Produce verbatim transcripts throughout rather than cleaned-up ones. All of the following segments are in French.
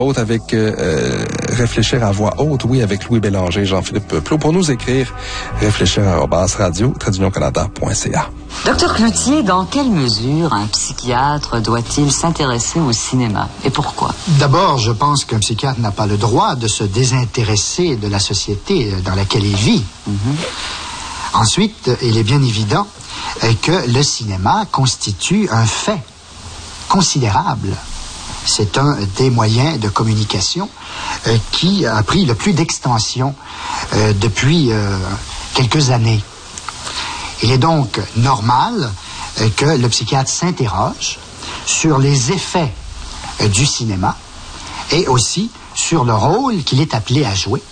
Haute avec euh, Réfléchir à voix haute, oui, avec Louis Bélanger et Jean-Philippe Plot. Pour nous écrire, réfléchir arobase radio tiret canada point c a. Docteur Cloutier, dans quelle mesure un psychiatre doit-il s'intéresser au cinéma et pourquoi? D'abord, je pense qu'un psychiatre n'a pas le droit de se désintéresser de la société dans laquelle il vit. Mm-hmm. Ensuite, il est bien évident que le cinéma constitue un fait considérable. C'est un des moyens de communication euh, qui a pris le plus d'extension euh, depuis euh, quelques années. Il est donc normal euh, que le psychiatre s'interroge sur les effets euh, du cinéma et aussi sur le rôle qu'il est appelé à jouer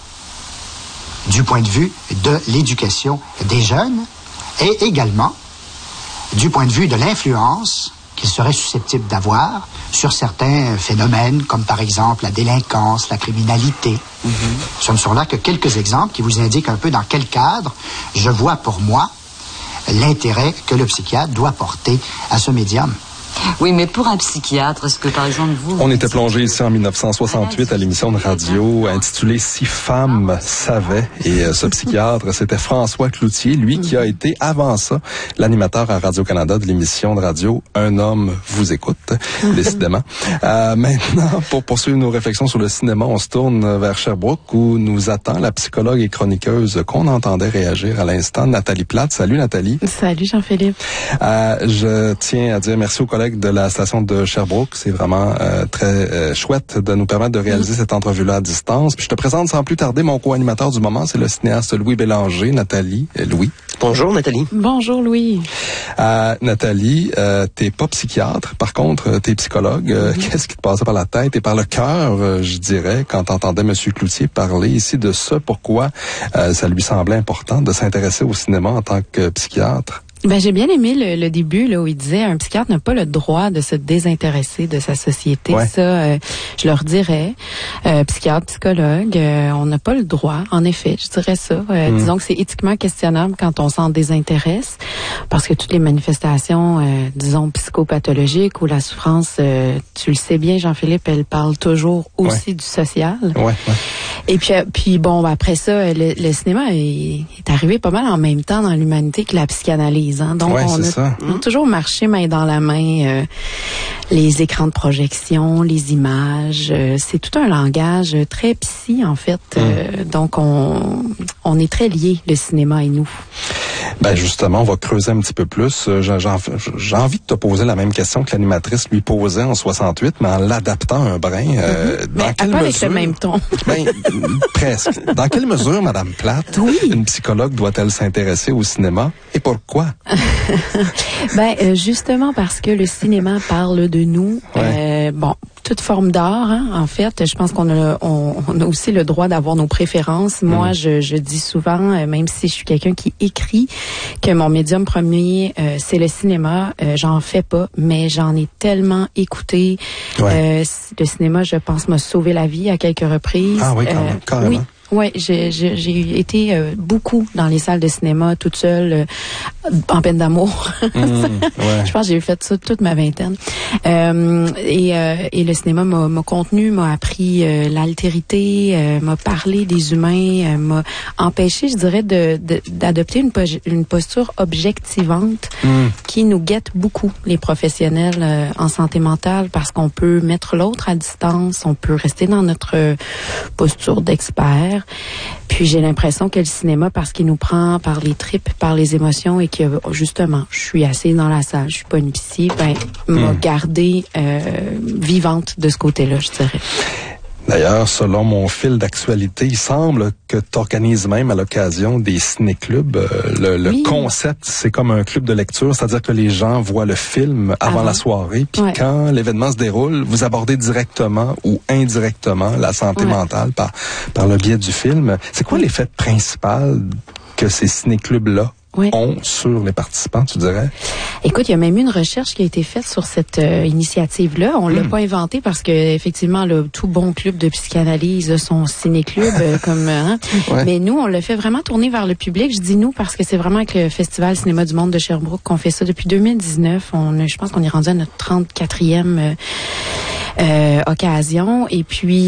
du point de vue de l'éducation des jeunes et également du point de vue de l'influence qu'il serait susceptible d'avoir sur certains phénomènes, comme par exemple la délinquance, la criminalité. Mm-hmm. Ce ne sont là que quelques exemples qui vous indiquent un peu dans quel cadre je vois pour moi l'intérêt que le psychiatre doit porter à ce médium. Oui, mais pour un psychiatre, est-ce que, par exemple, vous... On était plongé ici en dix-neuf cent soixante-huit à l'émission de radio intitulée « Si femmes savaient ». Et euh, ce psychiatre, c'était François Cloutier, lui qui a été, avant ça, l'animateur à Radio-Canada de l'émission de radio « Un homme vous écoute », décidément. Euh, maintenant, pour poursuivre nos réflexions sur le cinéma, on se tourne vers Sherbrooke où nous attend la psychologue et chroniqueuse qu'on entendait réagir à l'instant, Nathalie Plate. Salut Nathalie. Salut Jean-Philippe. Euh, je tiens à dire merci aux collègues de la station de Sherbrooke. C'est vraiment euh, très euh, chouette de nous permettre de réaliser mmh. cette entrevue-là à distance. Puis je te présente sans plus tarder mon co-animateur du moment, c'est le cinéaste Louis Bélanger. Nathalie, euh, Louis. Bonjour Nathalie. Bonjour Louis. Euh, Nathalie, euh, t'es pas psychiatre, par contre, t'es psychologue. Euh, mmh. Qu'est-ce qui te passait par la tête et par le cœur, euh, je dirais, quand t'entendais M. Cloutier parler ici de ça? Pourquoi euh, ça lui semblait important de s'intéresser au cinéma en tant que psychiatre? Ben, j'ai bien aimé le, le début là où il disait un psychiatre n'a pas le droit de se désintéresser de sa société. Ouais. Ça, euh, je leur dirais, euh, psychiatre, psychologue, euh, on n'a pas le droit. En effet, je dirais ça. Euh, mmh. Disons que c'est éthiquement questionnable quand on s'en désintéresse, parce que toutes les manifestations, euh, disons psychopathologiques ou la souffrance, euh, tu le sais bien, Jean-Philippe, elle parle toujours aussi ouais. du social. Ouais, ouais. Et puis, puis bon, après ça, le, le cinéma est, est arrivé pas mal en même temps dans l'humanité que la psychanalyse. Donc, ouais, on, a, on a toujours marché main dans la main euh, les écrans de projection, les images. Euh, c'est tout un langage très psy, en fait. Mm. Euh, donc, on, on est très liés, le cinéma et nous. Ben justement, on va creuser un petit peu plus. J'ai, j'ai, j'ai envie de te poser la même question que l'animatrice lui posait en soixante-huit, mais en l'adaptant un brin. Euh, mm-hmm. Mais pas avec le même ton. Ben, presque. Dans quelle mesure, Madame Plate, oui. une psychologue doit-elle s'intéresser au cinéma et pourquoi? Ben euh, justement parce que le cinéma parle de nous. Ouais. Euh, bon. Toute forme d'art, hein, en fait. Je pense qu'on a, on, on a aussi le droit d'avoir nos préférences. Moi, mmh. je, je dis souvent, euh, même si je suis quelqu'un qui écrit, que mon médium premier, euh, c'est le cinéma. Euh, j'en fais pas, mais j'en ai tellement écouté. Ouais. Euh, le cinéma, je pense, m'a sauvé la vie à quelques reprises. Ah oui, quand même, carrément. Oui. Oui, j'ai, j'ai, j'ai été euh, beaucoup dans les salles de cinéma, toute seule, euh, en peine d'amour. Mmh, ouais. Je pense que j'ai fait ça toute ma vingtaine. Euh, et, euh, et le cinéma m'a, m'a contenu, m'a appris euh, l'altérité, euh, m'a parlé des humains, euh, m'a empêché, je dirais, de, de, d'adopter une, po- une posture objectivante mmh. qui nous guette beaucoup, les professionnels euh, en santé mentale, parce qu'on peut mettre l'autre à distance, on peut rester dans notre posture d'expert. Puis j'ai l'impression que le cinéma, parce qu'il nous prend par les tripes, par les émotions, et que justement, je suis assise dans la salle, je suis pas une psy, ben m'a mmh. gardée euh, vivante de ce côté-là, je dirais. D'ailleurs, selon mon fil d'actualité, il semble que tu organises même à l'occasion des ciné-clubs. Euh, le le oui. concept, c'est comme un club de lecture, c'est-à-dire que les gens voient le film avant, avant. la soirée, puis ouais. quand l'événement se déroule, vous abordez directement ou indirectement la santé ouais. mentale par, par le biais du film. C'est quoi l'effet principal que ces ciné-clubs-là oui. ont sur les participants, tu dirais? Écoute, il y a même eu une recherche qui a été faite sur cette euh, initiative-là. On mmh. l'a pas inventée parce que effectivement, le tout bon club de psychanalyse, son ciné-club, euh, comme hein. ouais. Mais nous, on l'a fait vraiment tourner vers le public. Je dis nous parce que c'est vraiment avec le Festival Cinéma du Monde de Sherbrooke qu'on fait ça depuis deux mille dix-neuf. On, je pense qu'on est rendu à notre trente-quatrième euh, euh, occasions. Et puis